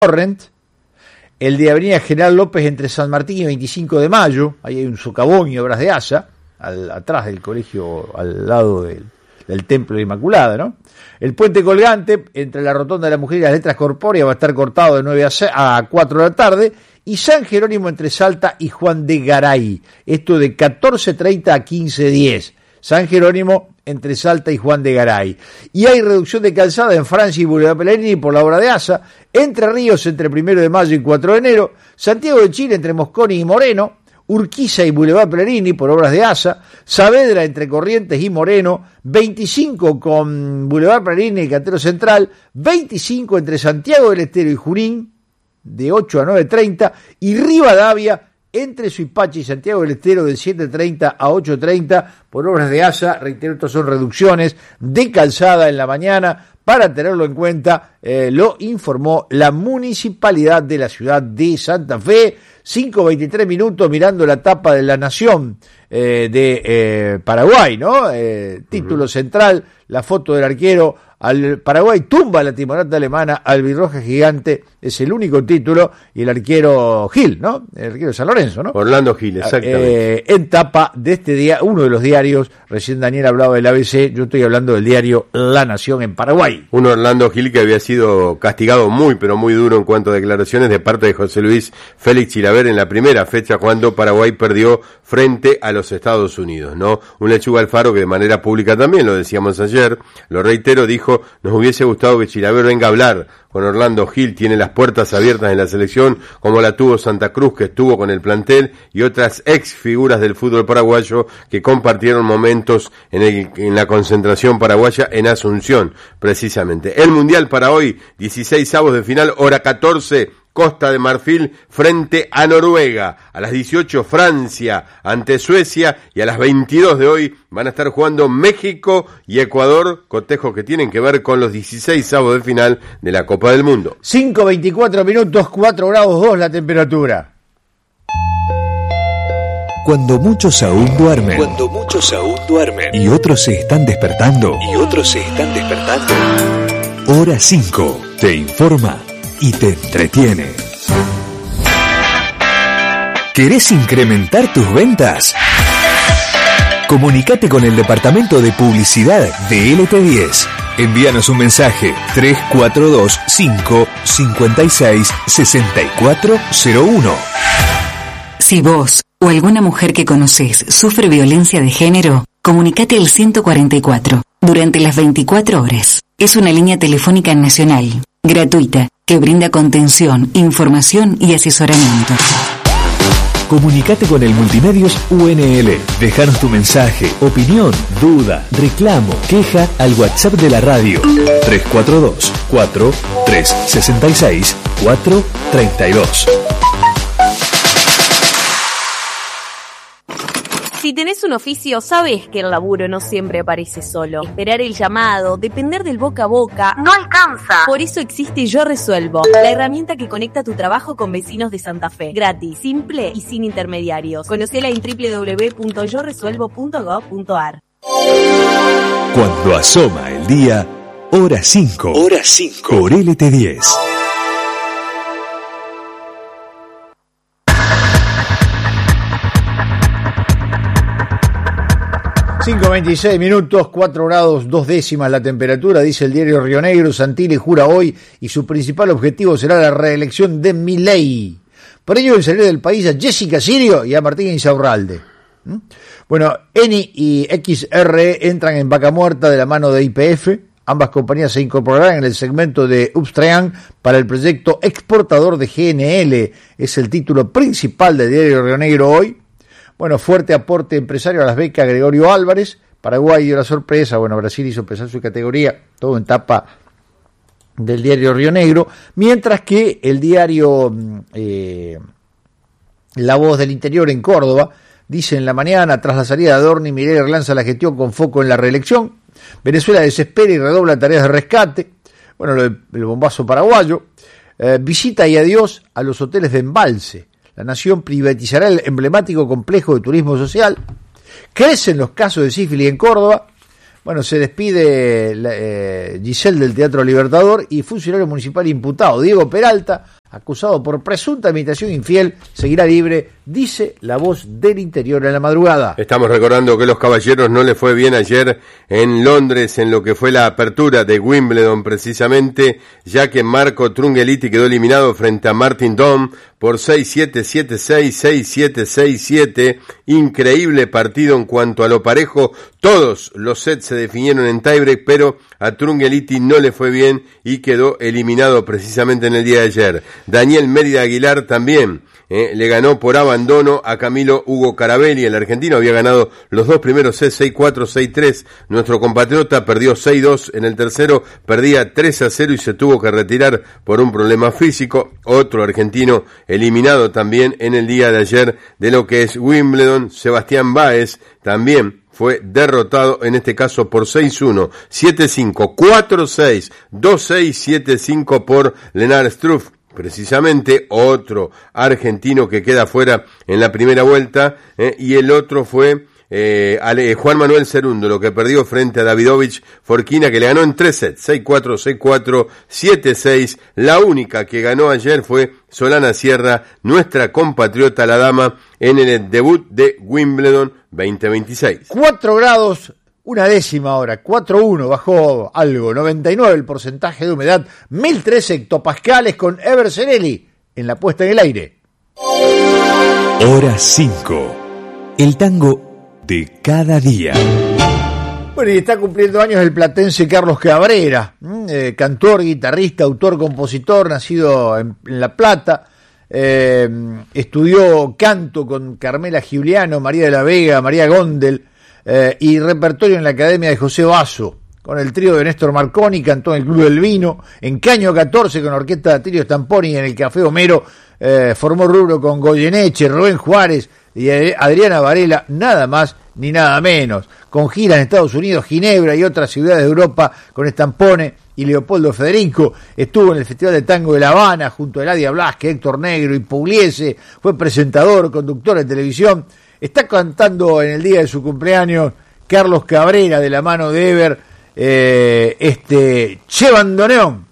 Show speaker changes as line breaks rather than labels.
Torrent, el de Avenida General López entre San Martín y 25 de Mayo, ahí hay un socavón y obras de ASA, atrás del colegio, al lado del Templo de Inmaculada, ¿no? El puente colgante entre la Rotonda de la Mujer y las Letras Corpóreas va a estar cortado de 9 a 4 de la tarde, y San Jerónimo entre Salta y Juan de Garay, esto de 14:30 a 15:10. San Jerónimo entre Salta y Juan de Garay. Y hay reducción de calzada en Francia y Boulevard Pellegrini por la obra de ASA, Entre Ríos entre 1 de mayo y 4 de enero, Santiago de Chile entre Mosconi y Moreno, Urquiza y Boulevard Pellegrini por obras de ASA, Saavedra entre Corrientes y Moreno, 25 con Boulevard Pellegrini y Cantero Central, 25 entre Santiago del Estero y Junín, de 8 a 9:30, y Rivadavia entre Suipacha y Santiago del Estero de 7:30 a 8:30 por obras de ASA. Reitero, estas son reducciones de calzada en la mañana. Para tenerlo en cuenta, lo informó la Municipalidad de la ciudad de Santa Fe. 5:23 minutos, mirando la tapa de La Nación de Paraguay, ¿no? Título central, la foto del arquero. Al Paraguay tumba la timonata alemana albirroja gigante, es el único título, y el arquero Gil, ¿no? El arquero de San Lorenzo, ¿no?
Orlando Gil, exactamente.
En tapa de este día, uno de los diarios, recién Daniel hablaba del ABC, yo estoy hablando del diario La Nación en Paraguay.
Un Orlando Gil que había sido castigado muy, pero muy duro en cuanto a declaraciones de parte de José Luis Félix Chilaver en la primera fecha cuando Paraguay perdió frente a los Estados Unidos, ¿no? Un Lechuga Alfaro que de manera pública también, lo decíamos ayer, lo reitero, dijo: nos hubiese gustado que Chilaver venga a hablar con Orlando Gil, tiene las puertas abiertas en la selección, como la tuvo Santa Cruz, que estuvo con el plantel, y otras ex figuras del fútbol paraguayo que compartieron momentos en la concentración paraguaya en Asunción, precisamente. El Mundial para hoy, 16avos de final, hora 14, Costa de Marfil frente a Noruega. A las 18, Francia ante Suecia, y a las 22 de hoy van a estar jugando México y Ecuador, cotejos que tienen que ver con los 16avos de final de la Copa del Mundo.
5:24 minutos, 4 grados 2 la temperatura.
Cuando muchos aún duermen. Y otros se están despertando. Hora 5 te informa y te entretiene. ¿Querés incrementar tus ventas? Comunicate con el departamento de publicidad de LT10. Envíanos un mensaje 3425-56-6401.
Si vos o alguna mujer que conocés sufre violencia de género, comunicate al 144 durante las 24 horas. Es una línea telefónica nacional, gratuita, que brinda contención, información y asesoramiento.
Comunicate con el Multimedios UNL. Dejanos tu mensaje, opinión, duda, reclamo, queja al WhatsApp de la radio 342-4366-432.
Si tenés un oficio, sabés que el laburo no siempre aparece solo. Esperar el llamado, depender del boca a boca, no alcanza. Por eso existe Yo Resuelvo, la herramienta que conecta tu trabajo con vecinos de Santa Fe. Gratis, simple y sin intermediarios. Conocela en www.yoresuelvo.gov.ar.
Cuando asoma el día, hora 5. Por LT10.
5:26 minutos, 4 grados 2 décimas la temperatura, dice el diario Río Negro. Santilli jura hoy y su principal objetivo será la reelección de Milei. Por ello, el salir del país a Jessica Sirio y a Martín Insaurralde. Bueno, Eni y XRE entran en vaca muerta de la mano de YPF. Ambas compañías se incorporarán en el segmento de Upstream para el proyecto exportador de GNL. Es el título principal del diario Río Negro hoy. Bueno, fuerte aporte empresario a las becas Gregorio Álvarez. Paraguay dio la sorpresa. Bueno, Brasil hizo pesar su categoría. Todo en tapa del diario Río Negro. Mientras que el diario La Voz del Interior en Córdoba dice en la mañana: tras la salida de Adorni, Milei relanza la gestión con foco en la reelección. Venezuela desespera y redobla tareas de rescate. Bueno, el bombazo paraguayo. Visita y adiós a los hoteles de embalse. La Nación privatizará el emblemático complejo de turismo social. Crecen los casos de sífilis en Córdoba. Bueno, se despide Giselle del Teatro Libertador y funcionario municipal imputado, Diego Peralta, acusado por presunta imitación infiel, seguirá libre, dice la voz del interior en la madrugada.
Estamos recordando que los caballeros no les fue bien ayer en Londres en lo que fue la apertura de Wimbledon precisamente, ya que Marco Trungelliti quedó eliminado frente a Martin Daum por 6-7, 7-6, 6-7, 6-7. Increíble partido en cuanto a lo parejo. Todos los sets se definieron en tiebreak, pero a Trungelliti no le fue bien y quedó eliminado precisamente en el día de ayer. Daniel Mérida Aguilar también le ganó por abandono a Camilo Hugo Carabelli. El argentino había ganado los dos primeros sets 6-4, 6-3. Nuestro compatriota perdió 6-2. En el tercero perdía 3-0 y se tuvo que retirar por un problema físico. Otro argentino eliminado también en el día de ayer de lo que es Wimbledon. Sebastián Báez también fue derrotado, en este caso por 6-1, 7-5, 4-6, 2-6, 7-5 por Lennart Struff. Precisamente otro argentino que queda fuera en la primera vuelta, y el otro fue Juan Manuel Cerúndolo, que perdió frente a Davidovich Forquina, que le ganó en 3 sets, 6-4, 6-4, 7-6. La única que ganó ayer fue Solana Sierra, nuestra compatriota, la dama, en el debut de Wimbledon 2026.
4 grados, una décima ahora, 4,1, bajó algo, 99 el porcentaje de humedad, 1003 hectopascales con Ever Cerelli en la puesta en el aire.
Hora 5. El tango de cada día.
Bueno, y está cumpliendo años el platense Carlos Cabrera, cantor, guitarrista, autor, compositor, nacido en La Plata. Estudió canto con Carmela Giuliano, María de la Vega, María Gondel, y repertorio en la Academia de José Basso. Con el trío de Néstor Marconi cantó en el Club del Vino. En Caño 14 con Orquesta de Tirio Stamponi en el Café Homero. Formó rubro con Goyeneche, Rubén Juárez y Adriana Varela, nada más ni nada menos. Con giras en Estados Unidos, Ginebra y otras ciudades de Europa con Stampone y Leopoldo Federico. Estuvo en el Festival de Tango de La Habana junto a Eladia Blasque, Héctor Negro y Pugliese. Fue presentador, conductor de televisión. Está cantando en el día de su cumpleaños Carlos Cabrera de la mano de Ever, Che Bandoneón.